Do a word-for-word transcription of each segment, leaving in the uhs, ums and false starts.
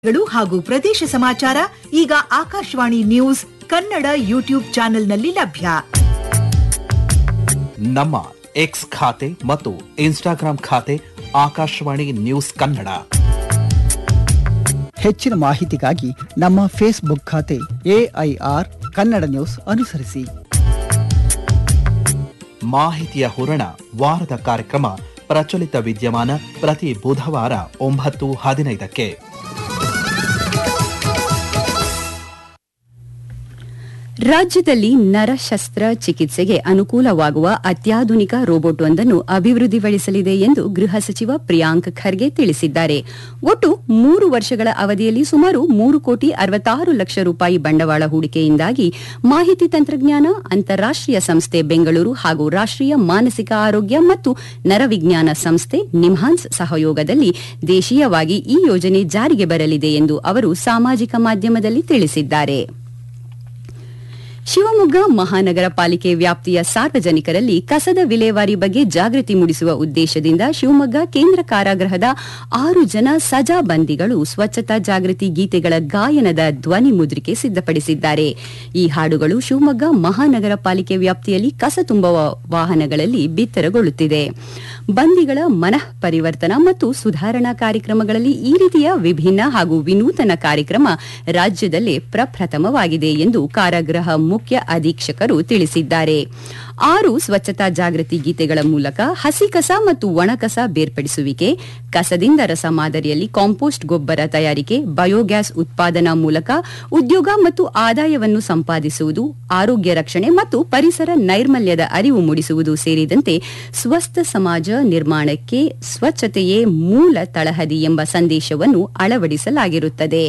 ಗಳು ಹಾಗೂ ಪ್ರದೇಶ ಸಮಾಚಾರ ಈಗ ಆಕಾಶವಾಣಿ ನ್ಯೂಸ್ ಕನ್ನಡ ಯೂಟ್ಯೂಬ್ ಚಾನೆಲ್ನಲ್ಲಿ ಲಭ್ಯ. ನಮ್ಮ ಎಕ್ಸ್ ಖಾತೆ ಮತ್ತು ಇನ್ಸ್ಟಾಗ್ರಾಂ ಖಾತೆ ಆಕಾಶವಾಣಿ ನ್ಯೂಸ್ ಕನ್ನಡ. ಹೆಚ್ಚಿನ ಮಾಹಿತಿಗಾಗಿ ನಮ್ಮ ಫೇಸ್ಬುಕ್ ಖಾತೆ ಎಐಆರ್ ಕನ್ನಡ ನ್ಯೂಸ್ ಅನುಸರಿಸಿ. ಮಾಹಿತಿಯ ಹೂರಣ ವಾರದ ಕಾರ್ಯಕ್ರಮ ಪ್ರಚಲಿತ ವಿದ್ಯಮಾನ ಪ್ರತಿ ಬುಧವಾರ ಒಂಬತ್ತು ಹದಿನೈದಕ್ಕೆ. ರಾಜ್ಯದಲ್ಲಿ ನರಶಸ್ತ್ರ ಚಿಕಿತ್ಸೆಗೆ ಅನುಕೂಲವಾಗುವ ಅತ್ಯಾಧುನಿಕ ರೋಬೋಟ್ ಒಂದನ್ನು ಅಭಿವೃದ್ಧಿಪಡಿಸಲಿದೆ ಎಂದು ಗೃಹ ಸಚಿವ ಪ್ರಿಯಾಂಕ್ ಖರ್ಗೆ ತಿಳಿಸಿದ್ದಾರೆ. ಒಟ್ಟು ಮೂರು ವರ್ಷಗಳ ಅವಧಿಯಲ್ಲಿ ಸುಮಾರು ಮೂರು ಕೋಟಿ ಅರವತ್ತಾರು ಲಕ್ಷ ರೂಪಾಯಿ ಬಂಡವಾಳ ಹೂಡಿಕೆಯಿಂದಾಗಿ ಮಾಹಿತಿ ತಂತ್ರಜ್ಞಾನ ಅಂತಾರಾಷ್ಟೀಯ ಸಂಸ್ಥೆ ಬೆಂಗಳೂರು ಹಾಗೂ ರಾಷ್ಟೀಯ ಮಾನಸಿಕ ಆರೋಗ್ಯ ಮತ್ತು ನರವಿಜ್ಞಾನ ಸಂಸ್ಥೆ ನಿಮ್ಹಾನ್ಸ್ ಸಹಯೋಗದಲ್ಲಿ ದೇಶೀಯವಾಗಿ ಈ ಯೋಜನೆ ಜಾರಿಗೆ ಬರಲಿದೆ ಎಂದು ಅವರು ಸಾಮಾಜಿಕ ಮಾಧ್ಯಮದಲ್ಲಿ ತಿಳಿಸಿದ್ದಾರೆ. ಶಿವಮೊಗ್ಗ ಮಹಾನಗರ ಪಾಲಿಕೆ ವ್ಯಾಪ್ತಿಯ ಸಾರ್ವಜನಿಕರಲ್ಲಿ ಕಸದ ವಿಲೇವಾರಿ ಬಗ್ಗೆ ಜಾಗೃತಿ ಮೂಡಿಸುವ ಉದ್ದೇಶದಿಂದ ಶಿವಮೊಗ್ಗ ಕೇಂದ್ರ ಕಾರಾಗೃಹದ ಆರು ಜನ ಸಜಾ ಬಂದಿಗಳು ಸ್ವಚ್ಛತಾ ಜಾಗೃತಿ ಗೀತೆಗಳ ಗಾಯನದ ಧ್ವನಿ ಮುದ್ರಿಕೆ ಸಿದ್ದಪಡಿಸಿದ್ದಾರೆ. ಈ ಹಾಡುಗಳು ಶಿವಮೊಗ್ಗ ಮಹಾನಗರ ಪಾಲಿಕೆ ವ್ಯಾಪ್ತಿಯಲ್ಲಿ ಕಸ ತುಂಬುವ ವಾಹನಗಳಲ್ಲಿ ಬಿತ್ತರಗೊಳ್ಳುತ್ತಿದೆ. ಬಂದಿಗಳ ಮನಃ ಪರಿವರ್ತನಾ ಮತ್ತು ಸುಧಾರಣಾ ಕಾರ್ಯಕ್ರಮಗಳಲ್ಲಿ ಈ ರೀತಿಯ ವಿಭಿನ್ನ ಹಾಗೂ ವಿನೂತನ ಕಾರ್ಯಕ್ರಮ ರಾಜ್ಯದಲ್ಲೇ ಪ್ರಪ್ರಥಮವಾಗಿದೆ ಎಂದು ಕಾರಾಗೃಹ ಮುಖ್ಯ ಅಧೀಕ್ಷಕರು ತಿಳಿಸಿದ್ದಾರೆ. ಆರು ಸ್ವಚ್ಛತಾ ಜಾಗೃತಿ ಗೀತೆಗಳ ಮೂಲಕ ಹಸಿ ಕಸ ಮತ್ತು ಒಣಕಸ ಬೇರ್ಪಡಿಸುವಿಕೆ, ಕಸದಿಂದ ರಸ ಮಾದರಿಯಲ್ಲಿ ಕಾಂಪೋಸ್ಟ್ ಗೊಬ್ಬರ ತಯಾರಿಕೆ, ಬಯೋಗ್ಯಾಸ್ ಉತ್ಪಾದನಾ ಮೂಲಕ ಉದ್ಯೋಗ ಮತ್ತು ಆದಾಯವನ್ನು ಸಂಪಾದಿಸುವುದು, ಆರೋಗ್ಯ ರಕ್ಷಣೆ ಮತ್ತು ಪರಿಸರ ನೈರ್ಮಲ್ಯದ ಅರಿವು ಮೂಡಿಸುವುದು ಸೇರಿದಂತೆ ಸ್ವಸ್ಥ ಸಮಾಜ ನಿರ್ಮಾಣಕ್ಕೆ ಸ್ವಚ್ಛತೆಯೇ ಮೂಲ ತಳಹದಿ ಎಂಬ ಸಂದೇಶವನ್ನು ಅಳವಡಿಸಲಾಗಿರುತ್ತದೆ.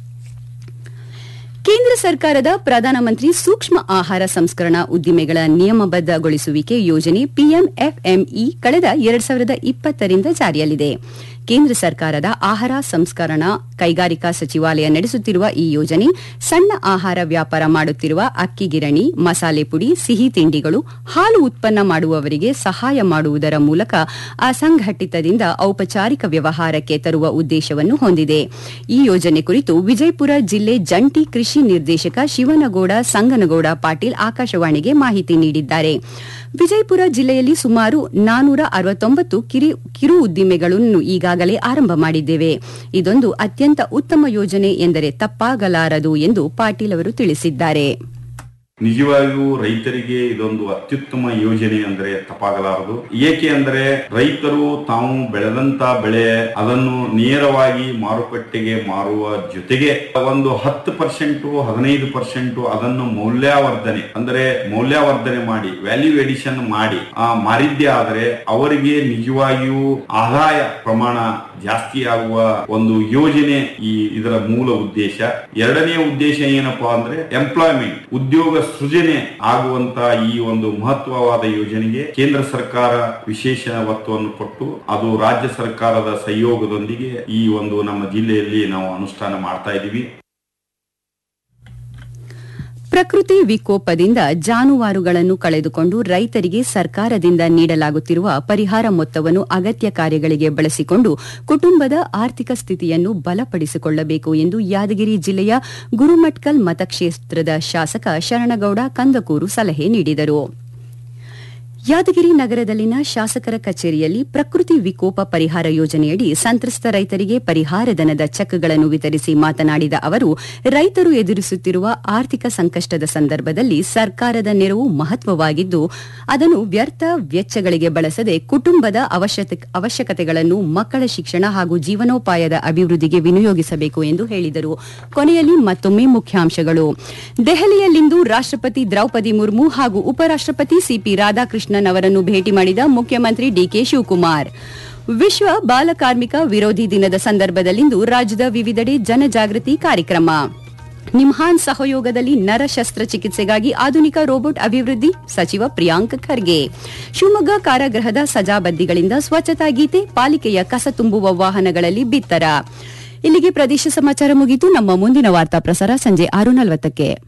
ಕೇಂದ್ರ ಸರ್ಕಾರದ ಪ್ರಧಾನಮಂತ್ರಿ ಸೂಕ್ಷ್ಮ ಆಹಾರ ಸಂಸ್ಕರಣಾ ಉದ್ದಿಮೆಗಳ ನಿಯಮಬದ್ದಗೊಳಿಸುವಿಕೆ ಯೋಜನೆ ಪಿಎಂಎಫ್ಎಂಇ ಕಳೆದ ಎರಡ್ ಸಾವಿರದ ಇಪ್ಪತ್ತರಿಂದ ಜಾರಿಯಲ್ಲಿದೆ. ಕೇಂದ್ರ ಸರ್ಕಾರದ ಆಹಾರ ಸಂಸ್ಕರಣಾ ಕೈಗಾರಿಕಾ ಸಚಿವಾಲಯ ನಡೆಸುತ್ತಿರುವ ಈ ಯೋಜನೆ ಸಣ್ಣ ಆಹಾರ ವ್ಯಾಪಾರ ಮಾಡುತ್ತಿರುವ ಅಕ್ಕಿ ಗಿರಣಿ, ಮಸಾಲೆ ಪುಡಿ, ಸಿಹಿ ತಿಂಡಿಗಳು, ಹಾಲು ಉತ್ಪನ್ನ ಮಾಡುವವರಿಗೆ ಸಹಾಯ ಮಾಡುವುದರ ಮೂಲಕ ಅಸಂಘಟಿತದಿಂದ ಔಪಚಾರಿಕ ವ್ಯವಹಾರಕ್ಕೆ ತರುವ ಉದ್ದೇಶವನ್ನು ಹೊಂದಿದೆ. ಈ ಯೋಜನೆ ಕುರಿತು ವಿಜಯಪುರ ಜಿಲ್ಲೆ ಜಂಟಿ ಕೃಷಿ ನಿರ್ದೇಶಕ ಶಿವನಗೌಡ ಸಂಗನಗೌಡ ಪಾಟೀಲ್ ಆಕಾಶವಾಣಿಗೆ ಮಾಹಿತಿ ನೀಡಿದ್ದಾರೆ. ವಿಜಯಪುರ ಜಿಲ್ಲೆಯಲ್ಲಿ ಸುಮಾರು ನಾನೂರ ಅರವತ್ತೊಂಬತ್ತು ಕಿರು ಉದ್ದಿಮೆಗಳನ್ನು ಈಗಾಗಲೇ ಆರಂಭ ಮಾಡಿದ್ದೇವೆ. ಇದೊಂದು ಅತ್ಯಂತ ಉತ್ತಮ ಯೋಜನೆ ಎಂದರೆ ತಪ್ಪಾಗಲಾರದು ಎಂದು ಪಾಟೀಲ್ ಅವರು ತಿಳಿಸಿದ್ದಾರೆ. ನಿಜವಾಗಿಯೂ ರೈತರಿಗೆ ಇದೊಂದು ಅತ್ಯುತ್ತಮ ಯೋಜನೆ ಅಂದ್ರೆ ತಪ್ಪಾಗಲಾರದು. ಏಕೆ ಅಂದ್ರೆ ರೈತರು ತಾವು ಬೆಳೆದಂತ ಬೆಳೆ ಅದನ್ನು ನೇರವಾಗಿ ಮಾರುಕಟ್ಟೆಗೆ ಮಾರುವ ಜೊತೆಗೆ ಒಂದು ಹತ್ತು ಪರ್ಸೆಂಟ್ ಹದಿನೈದು ಪರ್ಸೆಂಟ್ ಅದನ್ನು ಮೌಲ್ಯವರ್ಧನೆ ಅಂದ್ರೆ ಮೌಲ್ಯವರ್ಧನೆ ಮಾಡಿ ವ್ಯಾಲ್ಯೂ ಎಡಿಷನ್ ಮಾಡಿ ಆ ಮಾರಿದ್ದೇ ಆದ್ರೆ ಅವರಿಗೆ ನಿಜವಾಗಿಯೂ ಆದಾಯ ಪ್ರಮಾಣ ಜಾಸ್ತಿ ಆಗುವ ಒಂದು ಯೋಜನೆ ಈ ಇದರ ಮೂಲ ಉದ್ದೇಶ. ಎರಡನೇ ಉದ್ದೇಶ ಏನಪ್ಪಾ ಅಂದ್ರೆ ಎಂಪ್ಲಾಯ್ಮೆಂಟ್, ಉದ್ಯೋಗ ಸೃಜನೆ ಆಗುವಂತ ಈ ಒಂದು ಮಹತ್ವವಾದ ಯೋಜನೆಗೆ ಕೇಂದ್ರ ಸರ್ಕಾರ ವಿಶೇಷ ಒತ್ತನ್ನು ಕೊಟ್ಟು ಅದು ರಾಜ್ಯ ಸರ್ಕಾರದ ಸಹಯೋಗದೊಂದಿಗೆ ಈ ಒಂದು ನಮ್ಮ ಜಿಲ್ಲೆಯಲ್ಲಿ ನಾವು ಅನುಷ್ಠಾನ ಮಾಡ್ತಾ ಇದ್ದೀವಿ. ಪ್ರಕೃತಿ ವಿಕೋಪದಿಂದ ಜಾನುವಾರುಗಳನ್ನು ಕಳೆದುಕೊಂಡು ರೈತರಿಗೆ ಸರ್ಕಾರದಿಂದ ನೀಡಲಾಗುತ್ತಿರುವ ಪರಿಹಾರ ಮೊತ್ತವನ್ನು ಅಗತ್ಯ ಕಾರ್ಯಗಳಿಗೆ ಬಳಸಿಕೊಂಡು ಕುಟುಂಬದ ಆರ್ಥಿಕ ಸ್ಥಿತಿಯನ್ನು ಬಲಪಡಿಸಿಕೊಳ್ಳಬೇಕು ಎಂದು ಯಾದಗಿರಿ ಜಿಲ್ಲೆಯ ಗುರುಮಟ್ಕಲ್ ಮತಕ್ಷೇತ್ರದ ಶಾಸಕ ಶರಣಗೌಡ ಕಂದಕೂರು ಸಲಹೆ ನೀಡಿದರು. ಯಾದಗಿರಿ ನಗರದಲ್ಲಿನ ಶಾಸಕರ ಕಚೇರಿಯಲ್ಲಿ ಪ್ರಕೃತಿ ವಿಕೋಪ ಪರಿಹಾರ ಯೋಜನೆಯಡಿ ಸಂತ್ರಸ್ತ ರೈತರಿಗೆ ಪರಿಹಾರ ಧನದ ಚೆಕ್ಗಳನ್ನು ವಿತರಿಸಿ ಮಾತನಾಡಿದ ಅವರು, ರೈತರು ಎದುರಿಸುತ್ತಿರುವ ಆರ್ಥಿಕ ಸಂಕಷ್ಟದ ಸಂದರ್ಭದಲ್ಲಿ ಸರ್ಕಾರದ ನೆರವು ಮಹತ್ವವಾಗಿದ್ದು ಅದನ್ನು ವ್ಯರ್ಥ ವೆಚ್ಚಗಳಿಗೆ ಬಳಸದೆ ಕುಟುಂಬದ ಅವಶ್ಯಕತೆಗಳನ್ನು, ಮಕ್ಕಳ ಶಿಕ್ಷಣ ಹಾಗೂ ಜೀವನೋಪಾಯದ ಅಭಿವೃದ್ಧಿಗೆ ವಿನಿಯೋಗಿಸಬೇಕು ಎಂದು ಹೇಳಿದರು. ಕೊನೆಯಲ್ಲಿ ಮತ್ತೊಮ್ಮೆ ಮುಖ್ಯಾಂಶಗಳು. ದೆಹಲಿಯಲ್ಲಿಂದು ರಾಷ್ಟಪತಿ ದ್ರೌಪದಿ ಮುರ್ಮು ಹಾಗೂ ಉಪರಾಷ್ಟಪತಿ ಸಿಪಿ ರಾಧಾಕೃಷ್ಣನ್ ಅವರನ್ನು ಭೇಟಿ ಮಾಡಿದ ಮುಖ್ಯಮಂತ್ರಿ ಡಿಕೆ ಶಿವಕುಮಾರ್. ವಿಶ್ವ ಬಾಲಕಾರ್ಮಿಕ ವಿರೋಧಿ ದಿನದ ಸಂದರ್ಭದಲ್ಲಿಂದು ರಾಜ್ಯದ ವಿವಿಧೆಡೆ ಜನಜಾಗೃತಿ ಕಾರ್ಯಕ್ರಮ. ನಿಮ್ಹಾನ್ಸ್ ಸಹಯೋಗದಲ್ಲಿ ನರಶಸ್ತ್ರ ಚಿಕಿತ್ಸೆಗಾಗಿ ಆಧುನಿಕ ರೋಬೋಟ್ ಅಭಿವೃದ್ಧಿ ಸಚಿವ ಪ್ರಿಯಾಂಕ್ ಖರ್ಗೆ. ಶಿವಮೊಗ್ಗ ಕಾರಾಗೃಹದ ಸಜಾಬಂದಿಗಳಿಂದ ಸ್ವಚ್ಛತಾ ಗೀತೆ, ಪಾಲಿಕೆಯ ಕಸ ತುಂಬುವ ವಾಹನಗಳಲ್ಲಿ ಬಿತ್ತರ. ಇಲ್ಲಿಗೆ ಪ್ರದೇಶ ಸಮಾಚಾರ ಮುಗಿತು. ನಮ್ಮ ಮುಂದಿನ ವಾರ್ತಾ ಪ್ರಸಾರ ಸಂಜೆ ಆರು ನಲವತ್ತಕ್ಕೆ.